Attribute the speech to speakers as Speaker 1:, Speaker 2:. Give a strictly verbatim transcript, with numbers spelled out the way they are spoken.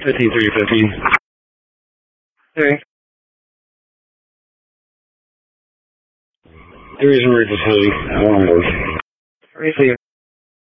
Speaker 1: fifteen three fifteen. Okay. There is a emergency. One more. All right, see you.